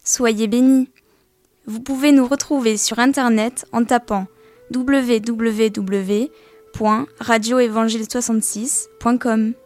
Soyez bénis. Vous pouvez nous retrouver sur internet en tapant www.radioevangile66.com.